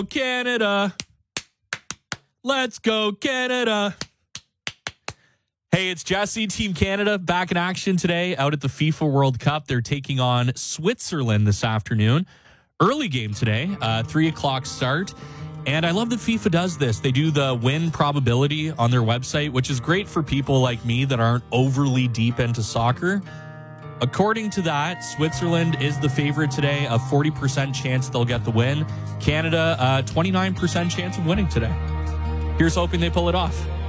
Canada. Let's go, Canada. Hey, it's Jesse, Team Canada, back in action today out at the FIFA World Cup. They're taking on Switzerland this afternoon. Early game today, 3 o'clock start. And I love that FIFA does this. They do the win probability on their website, which is great for people like me that aren't overly deep into soccer. According to that, Switzerland is the favorite today, a 40% chance they'll get the win. Canada, 29% chance of winning today. Here's hoping they pull it off.